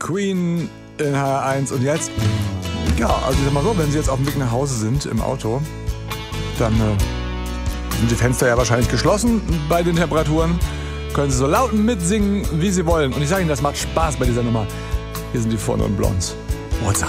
Queen in HR1 und jetzt, ja, also ich sag mal so, wenn Sie jetzt auf dem Weg nach Hause sind im Auto, dann sind die Fenster ja wahrscheinlich geschlossen bei den Temperaturen. Können Sie so laut mitsingen, wie Sie wollen. Und ich sage Ihnen, das macht Spaß bei dieser Nummer. Hier sind die Vorne und Blondes. What's up?